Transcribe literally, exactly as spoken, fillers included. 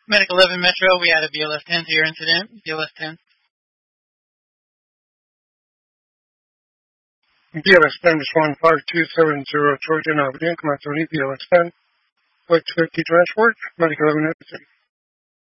Medic eleven Metro, we had a B L S ten to your incident. B L S ten. B L S ten is one five two seven zero Trojan Avenue, Command three, B L S ten. Quick fifty transport, Medic eleven Edison.